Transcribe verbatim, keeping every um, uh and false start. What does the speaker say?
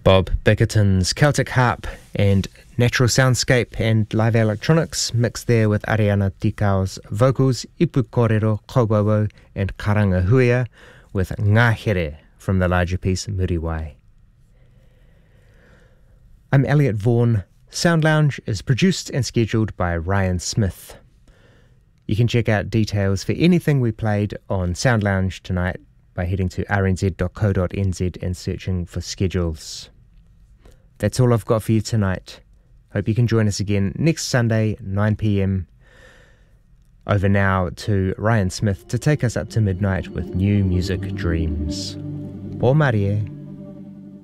Bob Bickerton's Celtic Harp and Natural Soundscape and Live Electronics mixed there with Ariana Tikao's vocals, Ipu Korero, Kaubobo and Karanga Huia with Ngā Here from the larger piece Muriwai. I'm Elliot Vaughan. Sound Lounge is produced and scheduled by Ryan Smith. You can check out details for anything we played on Sound Lounge tonight by heading to r n z dot co dot n z and searching for schedules. That's all I've got for you tonight. Hope you can join us again next Sunday, nine p m. Over now to Ryan Smith to take us up to midnight with New Music Dreams. Pō Marie.